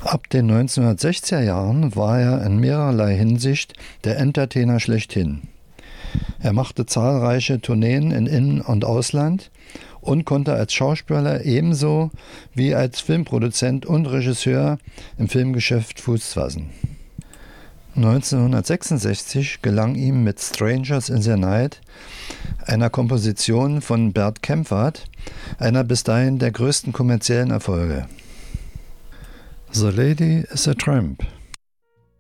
Ab den 1960er Jahren war er in mehrerlei Hinsicht der Entertainer schlechthin. Er machte zahlreiche Tourneen in In- und Ausland und konnte als Schauspieler ebenso wie als Filmproduzent und Regisseur im Filmgeschäft Fuß fassen. 1966 gelang ihm mit Strangers in the Night, einer Komposition von Bert Kaempfert, einer bis dahin der größten kommerziellen Erfolge. The Lady is a Tramp.